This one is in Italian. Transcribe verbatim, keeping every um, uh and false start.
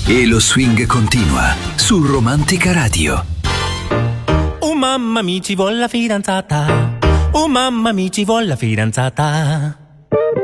E lo swing continua su Romantica Radio. Oh mamma mi ci vuole la fidanzata. Oh mamma mi ci vuole la fidanzata.